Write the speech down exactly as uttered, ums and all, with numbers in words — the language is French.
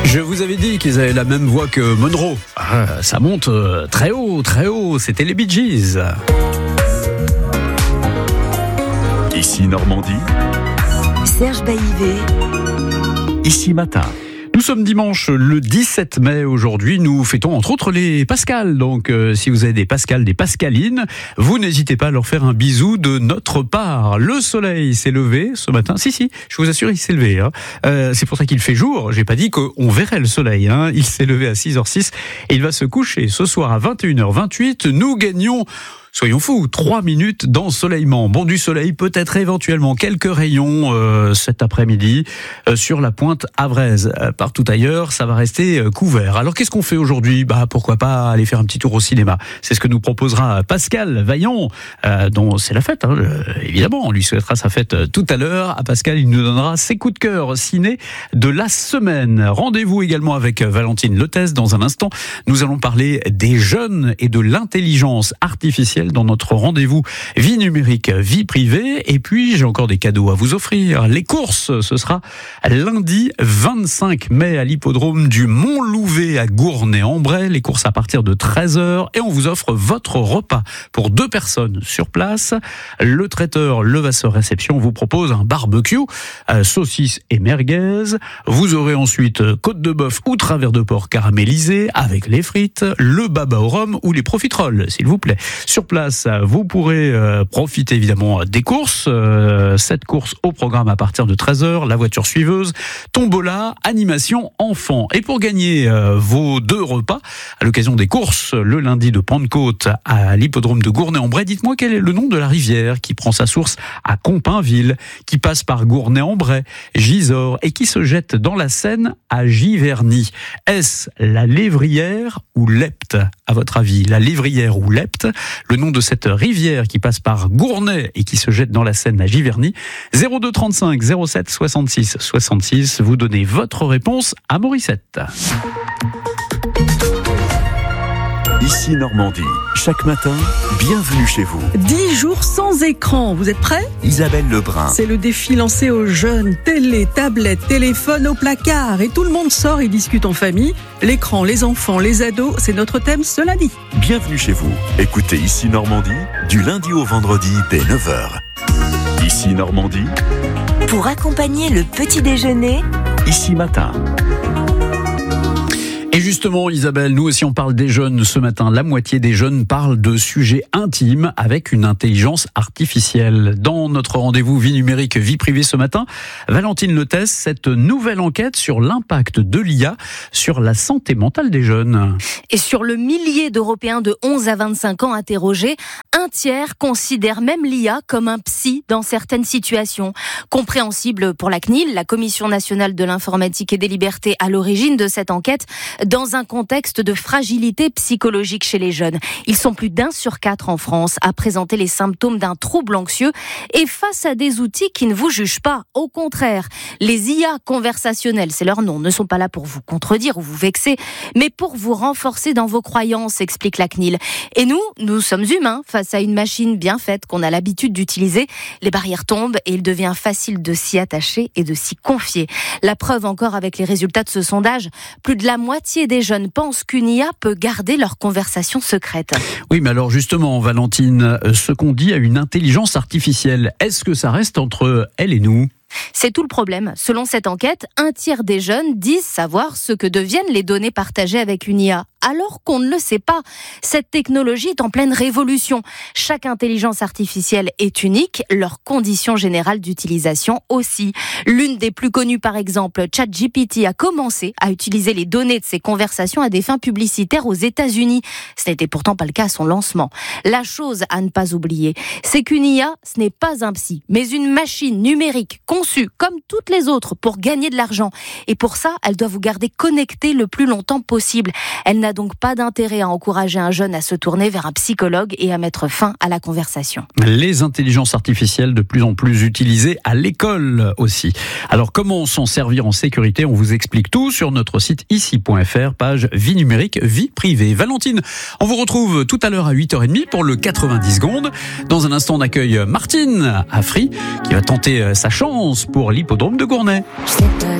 Je vous avais dit qu'ils avaient la même voix que Monroe. Ah, ça monte très haut, très haut. C'était les Bee Gees. Ici Normandie. Serge Baillivet. Ici Matin. Nous sommes dimanche le dix-sept mai aujourd'hui. Nous fêtons entre autres les Pascals. Donc euh, si vous avez des Pascals, des Pascalines, vous n'hésitez pas à leur faire un bisou de notre part. Le soleil s'est levé ce matin. Si, si, je vous assure, il s'est levé. Hein. Euh, c'est pour ça qu'il fait jour. J'ai pas dit qu'on verrait le soleil. Hein. Il s'est levé à six heures six et il va se coucher ce soir à vingt et une heures vingt-huit. Nous gagnons... Soyons fous, trois minutes d'ensoleillement. Bon, du soleil, peut-être éventuellement quelques rayons euh, cet après-midi euh, sur la pointe Avraise. Euh, partout ailleurs, ça va rester euh, couvert. Alors, qu'est-ce qu'on fait aujourd'hui ? Bah, pourquoi pas aller faire un petit tour au cinéma ? C'est ce que nous proposera Pascal Vaillant, euh, dont c'est la fête, hein, euh, évidemment. On lui souhaitera sa fête euh, tout à l'heure. À Pascal, il nous donnera ses coups de cœur ciné de la semaine. Rendez-vous également avec Valentine Lotès dans un instant. Nous allons parler des jeunes et de l'intelligence artificielle dans notre rendez-vous vie numérique, vie privée. Et puis, j'ai encore des cadeaux à vous offrir. Les courses, ce sera lundi vingt-cinq mai à l'hippodrome du Mont-Louvet à Gournay-en-Bray. Les courses à partir de treize heures et on vous offre votre repas pour deux personnes sur place. Le traiteur Levasseur Réception vous propose un barbecue, euh, saucisses et merguez. Vous aurez ensuite côte de bœuf ou travers de porc caramélisé avec les frites, le baba au rhum ou les profiteroles, s'il vous plaît. Sur place, vous pourrez euh, profiter évidemment des courses. Euh, cette course au programme à partir de treize heures, la voiture suiveuse, tombola, animation enfant. Et pour gagner euh, vos deux repas à l'occasion des courses le lundi de Pentecôte à l'hippodrome de Gournay-en-Bray, dites-moi quel est le nom de la rivière qui prend sa source à Compainville, qui passe par Gournay-en-Bray, Gisors et qui se jette dans la Seine à Giverny. Est-ce la Lévrière ou l'Epte, à votre avis? La Lévrière ou l'Epte? Le nom de cette rivière qui passe par Gournay et qui se jette dans la Seine à Giverny. zéro deux trente-cinq zéro sept soixante-six soixante-six. Vous donnez votre réponse à Morissette. Ici Normandie. Chaque matin, bienvenue chez vous. dix jours sans écran, vous êtes prêts ? Isabelle Lebrun. C'est le défi lancé aux jeunes. Télé, tablette, téléphone au placard. Et tout le monde sort et discute en famille. L'écran, les enfants, les ados, c'est notre thème ce lundi. Bienvenue chez vous. Écoutez Ici Normandie, du lundi au vendredi dès neuf heures. Ici Normandie. Pour accompagner le petit déjeuner. Ici Matin. Et justement, Isabelle, nous aussi on parle des jeunes ce matin. La moitié des jeunes parlent de sujets intimes avec une intelligence artificielle. Dans notre rendez-vous vie numérique, vie privée ce matin, Valentine Lotès, cette nouvelle enquête sur l'impact de l'I A sur la santé mentale des jeunes. Et sur le millier d'Européens de onze à vingt-cinq ans interrogés, un tiers considère même l'I A comme un psy dans certaines situations. Compréhensible pour la C N I L, la Commission nationale de l'informatique et des libertés à l'origine de cette enquête, dans un contexte de fragilité psychologique chez les jeunes. Ils sont plus d'un sur quatre en France à présenter les symptômes d'un trouble anxieux et face à des outils qui ne vous jugent pas. Au contraire, les I A conversationnelles, c'est leur nom, ne sont pas là pour vous contredire ou vous vexer, mais pour vous renforcer dans vos croyances, explique la C N I L. Et nous, nous sommes humains face à une machine bien faite qu'on a l'habitude d'utiliser. Les barrières tombent et il devient facile de s'y attacher et de s'y confier. La preuve encore avec les résultats de ce sondage, plus de la moitié des jeunes pensent qu'une I A peut garder leur conversation secrète. Oui, mais alors justement, Valentine, ce qu'on dit à une intelligence artificielle, est-ce que ça reste entre elle et nous ? C'est tout le problème. Selon cette enquête, un tiers des jeunes disent savoir ce que deviennent les données partagées avec une I A, alors qu'on ne le sait pas. Cette technologie est en pleine révolution. Chaque intelligence artificielle est unique, leurs conditions générales d'utilisation aussi. L'une des plus connues, par exemple, ChatGPT, a commencé à utiliser les données de ses conversations à des fins publicitaires aux États-Unis. Ce n'était pourtant pas le cas à son lancement. La chose à ne pas oublier, c'est qu'une I A, ce n'est pas un psy, mais une machine numérique conçue comme toutes les autres pour gagner de l'argent. Et pour ça, elle doit vous garder connecté le plus longtemps possible. Elle n'a donc pas d'intérêt à encourager un jeune à se tourner vers un psychologue et à mettre fin à la conversation. Les intelligences artificielles de plus en plus utilisées à l'école aussi. Alors comment s'en servir en sécurité ? On vous explique tout sur notre site ici point f r, page vie numérique, vie privée. Valentine, on vous retrouve tout à l'heure à huit heures trente pour le quatre-vingt-dix secondes. Dans un instant, on accueille Martine Afri qui va tenter sa chance pour l'hippodrome de Gournay.